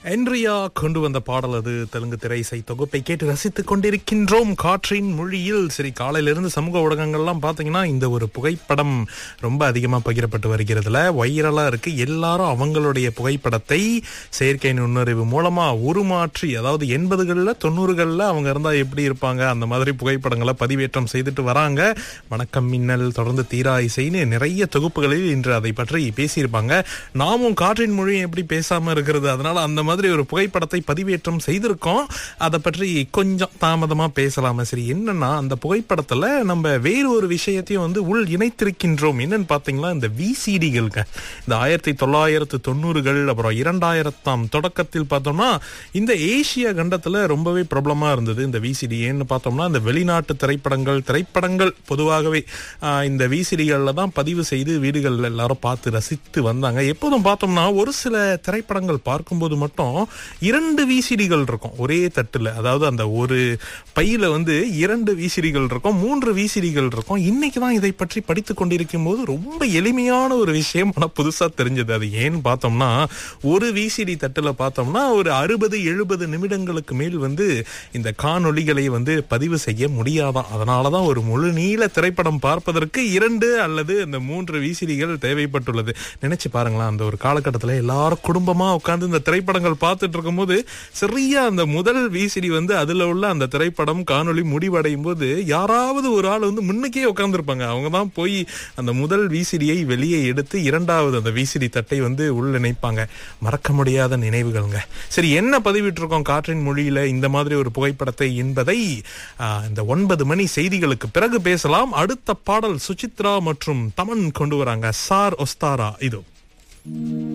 என்ரியா கொண்டு வந்த பாடல் அது. தெலுங்கு திரை இசை தொகுப்பை கேட்டு ரசித்துக் கொண்டிருக்கின்றோம் காற்றின் மொழியில். சரி, காலையிலிருந்து சமூக ஊடகங்கள்லாம் பார்த்தீங்கன்னா இந்த ஒரு புகைப்படம் ரொம்ப அதிகமாக பகிரப்பட்டு வருகிறதுல வைரலாக இருக்கு. எல்லாரும் அவங்களுடைய புகைப்படத்தை செயற்கை நுண்ணறிவு மூலமா உருமாற்றி, அதாவது 80களில் 90களில் அவங்க இருந்தால் எப்படி இருப்பாங்க அந்த மாதிரி புகைப்படங்களை பதிவேற்றம் செய்துட்டு வராங்க. வணக்கம் மின்னல், தொடர்ந்து தீரா இசைன்னு நிறைய தொகுப்புகளில் இன்று அதை பற்றி பேசியிருப்பாங்க. நாமும் காற்றின் மொழியை எப்படி பேசாம இருக்கிறது, அதனால அந்த மாதிரி ஒரு புகைப்படத்தை பதிவேற்றம் செய்திருக்கோம். அதை பற்றி கொஞ்சம் தாமதமா பேசலாமா? சரி, என்னன்னா அந்த புகைப்படத்துல நம்ம வேறு ஒரு விஷயத்தையும் உள் இணைத்திருக்கின்றோம். என்னன்னு பாத்தீங்களா, இந்த விசிடிகளுங்க. இந்த 1990கள் அப்புறம் 2000ஆம் தொடக்கத்தில் பார்த்தோம்னா இந்த ஏசியா கண்டத்துல ரொம்பவே பிரபலமா இருந்தது இந்த விசிடி. ஏன்னு பார்த்தோம்னா இந்த வெளிநாட்டு திரைப்படங்கள் பொதுவாகவே இந்த விசிடிகள்ல தான் பதிவு செய்து வீடுகள் எல்லாரும் பார்த்து ரசித்து வந்தாங்க. எப்போதும் பார்த்தோம்னா ஒரு சில திரைப்படங்கள் பார்க்கும்போது மட்டும் 2 விசிடிகள் இருக்கும் ஒரே தட்டுல. அதாவது அந்த ஒரு பையில 2 விசிடிகள் இருக்கும், 3 விசிடிகள் இருக்கும். இன்னைக்கு தான் இதை பற்றி படித்துக் கொண்டிருக்கும் போது ரொம்ப எளிமையான ஒரு விஷயம் ஆனா புதுசா தெரிஞ்சது. அது ஏன்னு பார்த்தோம்னா ஒரு விசிடி தட்டுல பார்த்தோம்னா ஒரு 60-70 நிமிடங்களுக்கு மேல் இந்த காணொளிகளை பதிவு செய்ய முடியாதான். அதனாலதான் ஒரு முழு நீள திரைப்படம் பார்ப்பதற்கு 2 அல்லது இந்த 3 விசிடிகள் தேவைப்பட்டுள்ளது. நினைச்சு பாருங்களேன், அந்த ஒரு காலகட்டத்தில் எல்லாரும் குடும்பமா உட்கார்ந்து இந்த திரைப்படங்கள் பார்த்துட்டு இருக்கும் போது சரியா அந்த முதல் விசிடி அதுல உள்ள அந்த திரைப்படம் காணொளி முடிவடையும் போது யாராவது ஒரு ஆள் முன்னுக்கே உட்கார்ந்துருப்பாங்க. அவங்க தான் போய் அந்த முதல் விசிடியை வெளியே எடுத்து 2வது அந்த விசிடி தட்டை உள்ள இணைப்பாங்க. மறக்க முடியாத நினைவுகள்ங்க. சரி, என்ன பதிவிட்டு இருக்கோம் காற்றின் மொழியில இந்த மாதிரி ஒரு புகைப்படத்தை என்பதை இந்த 9 மணி செய்திகளுக்கு பிறகு பேசலாம். அடுத்த பாடல் சுசித்ரா மற்றும் தமன் கொண்டு வராங்க, சார் ஒஸ்தாரா. இதோ